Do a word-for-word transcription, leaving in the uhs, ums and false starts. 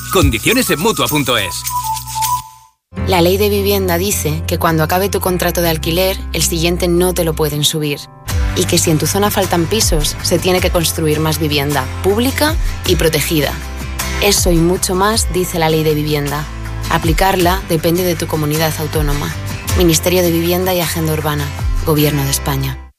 Condiciones en Mutua punto es. La ley de vivienda dice que cuando acabe tu contrato de alquiler, el siguiente no te lo pueden subir. Y que si en tu zona faltan pisos, se tiene que construir más vivienda pública y protegida. Eso y mucho más dice la ley de vivienda. Aplicarla depende de tu comunidad autónoma. Ministerio de Vivienda y Agenda Urbana. Gobierno de España.